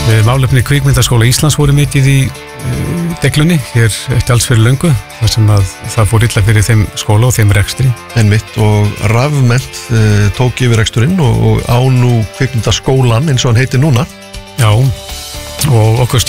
Málefni Kvikmyndaskóla Íslands voru mikið í deglunni hér ekki alls fyrir löngu þar sem að það fór illa fyrir þeim skóla og þeim rekstri. Einmitt, og Rafmennt tók yfir reksturinn og á nú Kvikmyndaskólan eins og hann heitir núna. Já, og okkur